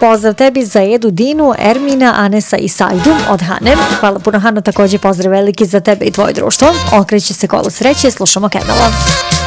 Pozdrav tebi za Edu, Dinu, Ermina, Anesa i Sajdu od Hane. Hvala puno Hano, također pozdrav veliki za tebe i tvoje društvo. Okreće se kolo sreće, slušamo Kendala.